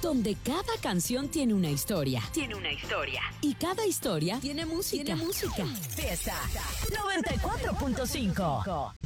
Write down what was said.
donde cada canción tiene una historia. Tiene una historia. Y cada historia tiene música. Fiesta 94.5.